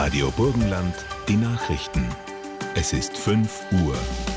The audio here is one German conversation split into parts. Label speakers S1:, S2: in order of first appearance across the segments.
S1: Radio Burgenland, die Nachrichten. Es ist 5 Uhr.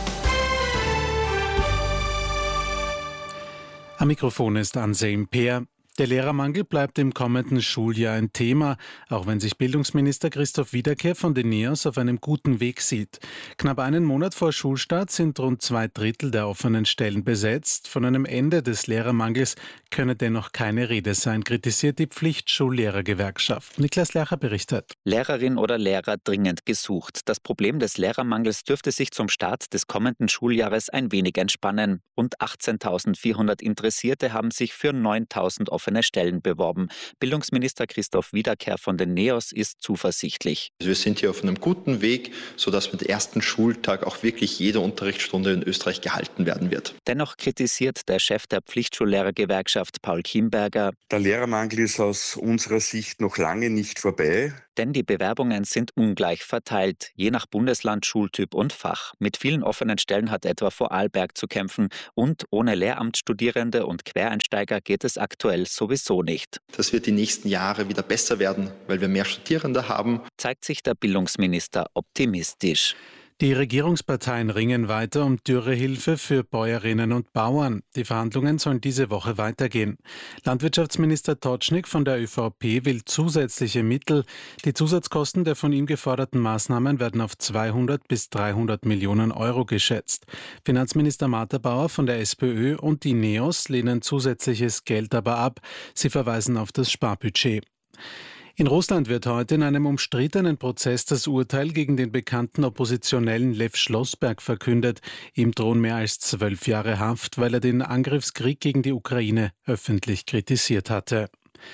S2: Am Mikrofon ist Anselm Peer. Der Lehrermangel bleibt im kommenden Schuljahr ein Thema, auch wenn sich Bildungsminister Christoph Wiederkehr von den NEOS auf einem guten Weg sieht. Knapp einen Monat vor Schulstart sind rund 2/3 der offenen Stellen besetzt. Von einem Ende des Lehrermangels könne dennoch keine Rede sein, kritisiert die Pflichtschullehrergewerkschaft. Niklas Lercher berichtet.
S3: Lehrerin oder Lehrer dringend gesucht. Das Problem des Lehrermangels dürfte sich zum Start des kommenden Schuljahres ein wenig entspannen. Rund 18.400 Interessierte haben sich für 9.000 offene Stellen beworben. Bildungsminister Christoph Wiederkehr von den NEOS ist zuversichtlich.
S4: Wir sind hier auf einem guten Weg, sodass mit dem ersten Schultag auch wirklich jede Unterrichtsstunde in Österreich gehalten werden wird.
S3: Dennoch kritisiert der Chef der Pflichtschullehrergewerkschaft Paul Kienberger:
S5: Der Lehrermangel ist aus unserer Sicht noch lange nicht vorbei.
S3: Denn die Bewerbungen sind ungleich verteilt, je nach Bundesland, Schultyp und Fach. Mit vielen offenen Stellen hat etwa Vorarlberg zu kämpfen. Und ohne Lehramtsstudierende und Quereinsteiger geht es aktuell sowieso nicht.
S4: Das wird die nächsten Jahre wieder besser werden, weil wir mehr Studierende haben.
S3: Zeigt sich der Bildungsminister optimistisch.
S2: Die Regierungsparteien ringen weiter um Dürrehilfe für Bäuerinnen und Bauern. Die Verhandlungen sollen diese Woche weitergehen. Landwirtschaftsminister Totschnig von der ÖVP will zusätzliche Mittel. Die Zusatzkosten der von ihm geforderten Maßnahmen werden auf 200 bis 300 Millionen Euro geschätzt. Finanzminister Martha-Bauer von der SPÖ und die NEOS lehnen zusätzliches Geld aber ab. Sie verweisen auf das Sparbudget. In Russland wird heute in einem umstrittenen Prozess das Urteil gegen den bekannten Oppositionellen Lev Schlossberg verkündet. Ihm drohen mehr als 12 Jahre Haft, weil er den Angriffskrieg gegen die Ukraine öffentlich kritisiert hatte.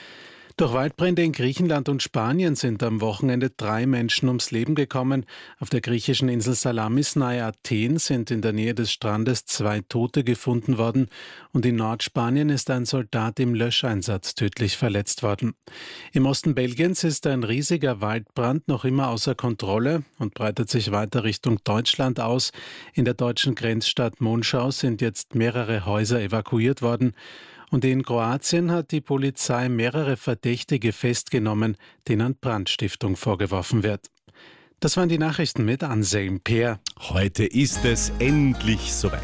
S2: Durch Waldbrände in Griechenland und Spanien sind am Wochenende 3 Menschen ums Leben gekommen. Auf der griechischen Insel Salamis nahe Athen sind in der Nähe des Strandes 2 Tote gefunden worden und in Nordspanien ist ein Soldat im Löscheinsatz tödlich verletzt worden. Im Osten Belgiens ist ein riesiger Waldbrand noch immer außer Kontrolle und breitet sich weiter Richtung Deutschland aus. In der deutschen Grenzstadt Monschau sind jetzt mehrere Häuser evakuiert worden. Und in Kroatien hat die Polizei mehrere Verdächtige festgenommen, denen Brandstiftung vorgeworfen wird. Das waren die Nachrichten mit Anselm Peer.
S6: Heute ist es endlich soweit.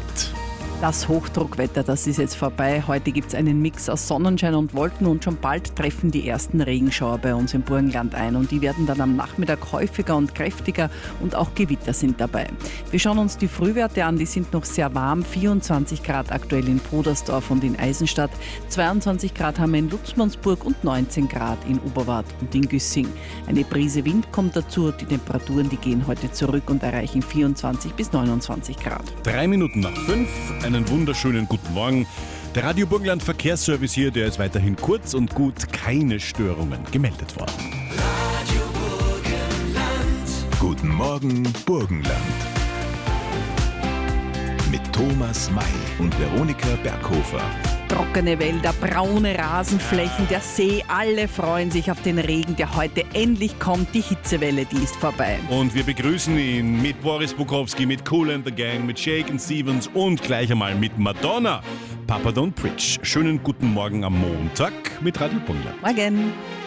S7: Das Hochdruckwetter, das ist jetzt vorbei. Heute gibt es einen Mix aus Sonnenschein und Wolken und schon bald treffen die ersten Regenschauer bei uns im Burgenland ein. Und die werden dann am Nachmittag häufiger und kräftiger und auch Gewitter sind dabei. Wir schauen uns die Frühwerte an, die sind noch sehr warm. 24 Grad aktuell in Podersdorf und in Eisenstadt. 22 Grad haben wir in Lutzmannsburg und 19 Grad in Oberwart und in Güssing. Eine Prise Wind kommt dazu. Die Temperaturen, die gehen heute zurück und erreichen 24 bis 29 Grad.
S6: 3 Minuten nach 5. Einen wunderschönen guten Morgen. Der Radio Burgenland Verkehrsservice hier, der ist weiterhin kurz und gut, keine Störungen gemeldet worden.
S1: Radio Burgenland. Guten Morgen, Burgenland. Mit Thomas May und Veronika Berghofer.
S7: Trockene Wälder, braune Rasenflächen, der See, alle freuen sich auf den Regen, der heute endlich kommt. Die Hitzewelle, die ist vorbei.
S6: Und wir begrüßen ihn mit Boris Bukowski, mit Kool and the Gang, mit Shakin' Stevens und gleich einmal mit Madonna. Papa Don't Preach. Schönen guten Morgen am Montag mit Radio Burgenland.
S7: Morgen.